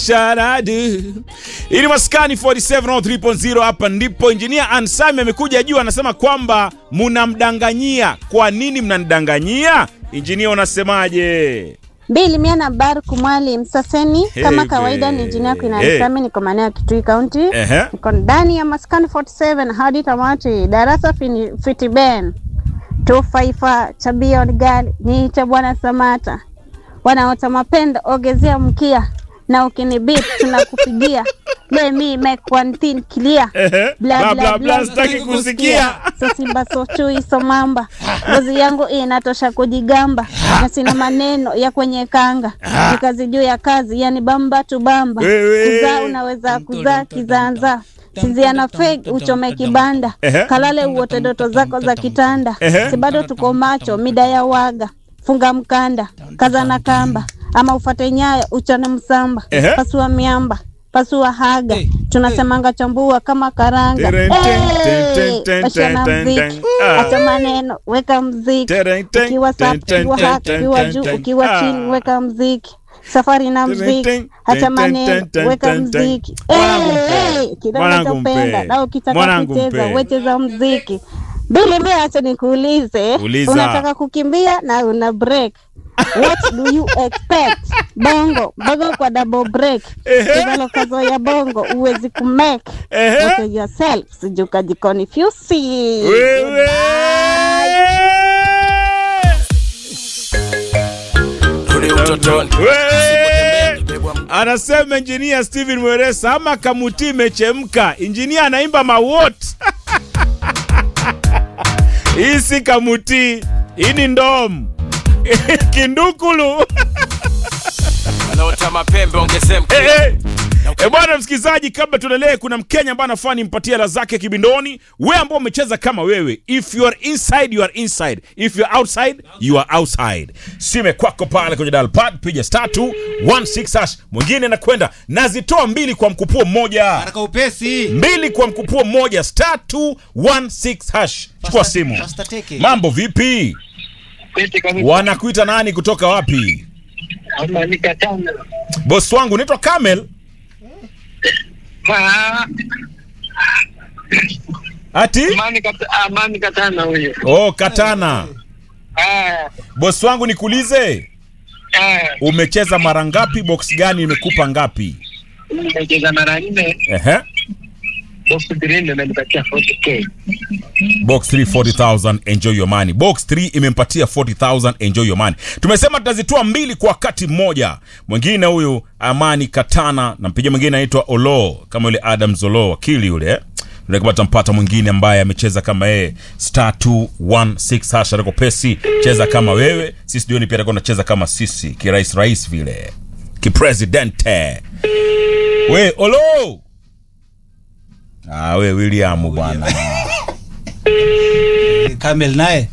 Sharadu. Ili maskani 4703.0 hapa ndipo engineer Ansami amekuja juu anasema kwamba mnamdanganyia. Kwa nini mnanidanganyia? Engineer unasemaje? Bili miana bar kumwali msaseni kama kawaida ni engineer Queen Ansami niko maeneo ya Kitui County. Niko ndani ya maskani 47 hadi tamati darasa fiti ben 25 chabia gali ni cha bwana Samata. Wanaota mapenda ogezea mkia na ukinibip tunakupigia. Let me make one thing clear. Bla bla bla sitaki kusikia. So simba so chui so mamba. Ngozi yangu inatosha kujigamba. Na sina maneno ya kwenye kanga. Ni kazi juu ya kazi yani bamba tu bamba. Kuzaa unaweza kuzaa kizanza. Siziana fake uchome kibanda. Kalale uote doto zako za kitanda. Si bado tuko macho mida ya waga. Funga mkanda, kaza na kamba. Ama ufate nyayo uchane msamba. Pasua miamba, pasua haga. Tunasemanga chambua kama karanga. Bashana mziki, acha maneno, weka mziki. Ukiwa safi, ukiwa haki, ukiwa juu, ukiwa chini, weka mziki. Safari na mziki, acha maneno, weka mziki. Kidole chopenda, na ukitaka kucheza, wecheza mziki. Bili mbea acha nikuulize, unataka kukimbia na una break. What do you expect? Bongo kwa double break. Kizalo kazo ya bongo uwezi kumake. Look yourself, sijuka jiconfuse. Wewe. Anasema engineer Steven Mweresa ama kamuti imechemka. Engineer anaimba mawot. Isi kamuti, ini ndom. Kindukulu. Anaota mapembe ongesemke. Bwana msikizaji, kabla tuendelee, kuna Mkenya ambaye anafaa nimpatie hela zake kibindoni. Wewe ambao umecheza kama wewe, if you are inside you are inside, if you are outside you are outside. Sime kwako pale kwenye dial pad, piga *216#. Mwingine anakwenda nazitoa mbili kwa mkupuo mmoja. Haraka upesi. Mbili kwa mkupuo mmoja *216#. Chukua simu. Mambo vipi? Wanakuita nani kutoka wapi? Amani Katana. Boss wangu naitwa Kamel. Ati? Amani Katana huyo. Oh, Katana. Boss wangu nikuulize. Umecheza mara ngapi? Box gani imekupa ngapi? Nimecheza mara 4. Box 3 imenipatia 40k. Box 3 40,000, enjoy your money. Box 3 imempatia 40,000, enjoy your money. Tumesema tutazitoa mbili kwa wakati mmoja. Mwingine huyu Amani Katana, na mpiga mwingine anaitwa Olo, kama yule Adam Zolo wakili yule. Tunakaba tampata mwingine ambaye amecheza kama yeye *216# reko pesi, cheza kama wewe. Sisi jioni pia tutakuwa tunacheza kama sisi, kirais vile. Kipresidente. We Olo. We William bwana. Kamel naye.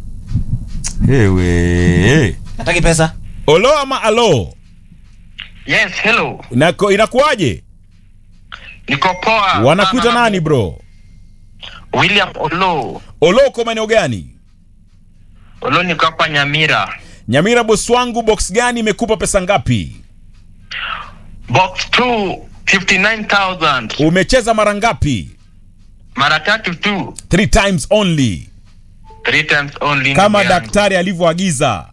Hey. Nataki pesa. Olo ama alo? Yes, hello. Inakuaje? Niko poa. Wanakuita nani bro? William Olo. Olo kwa maeneo gani? Olo niko hapa Nyamira. Nyamira boss wangu, box gani imekupa pesa ngapi? Box 2 59,000. Umecheza mara ngapi? Mara 3 tu. 3 times only. 3 times only. Kama daktari alivyoagiza.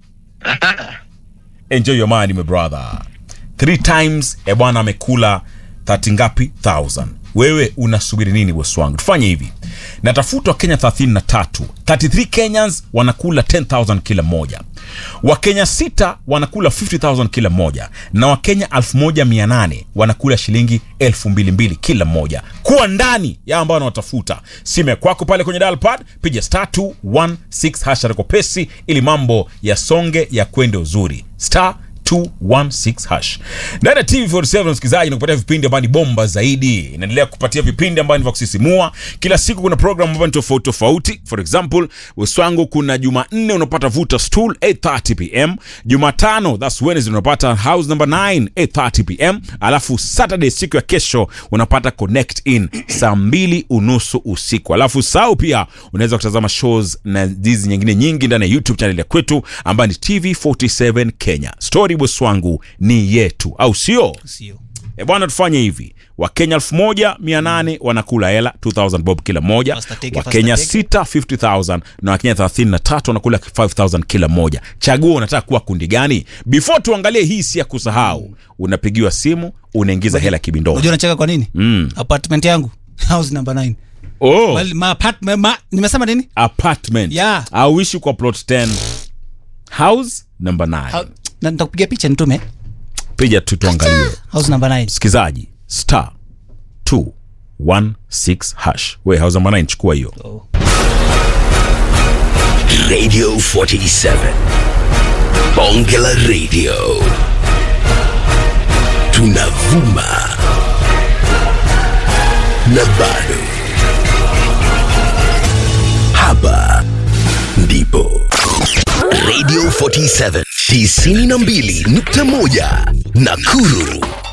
Enjoy your money my brother. 3 times bwana amekula 30 ngapi? 1000. Wewe unasubiri nini boss wangu? Tufanye hivi. Natafuta Kenya 33 Kenyans wanakula 10,000 kila moja. Wakenya 6 wanakula 50,000 kila moja, na Wakenya 1800 wanakula shilingi 2200 kila moja. Kuwa ndani ya ambao wanatafuta. Simu kwako pale kwenye dial pad, piga *216# reko pesi ili mambo ya songe ya kwende uzuri. *216#. Ndani TV47 msikizaji, nakupatia vipindi ambavyo ni bomba zaidi. Inaendelea kupatia vipindi ambavyo ni vya kusisimua. Kila siku kuna program ambavyo ni tofauti. For example, Weswangu kuna Jumanne unapata Vuta Stool 8:30 pm. Jumatano that's Wednesday unapata House number 9 8:30 pm. Alafu Saturday siku ya kesho unapata Connect In saa 2:30 usiku. Alafu sao pia unaweza kutazama shows na hizi nyingine nyingi ndani ya YouTube channel ya kwetu ambayo ni TV47 Kenya. Story bosi wangu ni yetu, au sio? Sio. Bwana, tufanye hivi. Wakenya 1800 wanakula hela 2000 bob kila moja. Wakenya 6 50,000 na Wakenya 33 wanakula 5000 kila moja. Chagua unataka kuwa kundi gani? Before tuangalie hii si ya kusahau. Unapigiwa simu, unaingiza hela kibindoni. Unajua nacheka kwa nini? Apartment yangu house number 9. Oh. Well, nimesema nini? Apartment. Yeah. Au wishi kwa plot 10. House number 9. Na nitakupigia picha nitume. Piga tu tuangalie. House number 9. Sikizaji, *216#. We house number 9 chukua hiyo. Oh. Radio 47. Bongela Radio. Tunavuma. Na bado. Hapa ndipo Radio 47 92.1 Nakuru.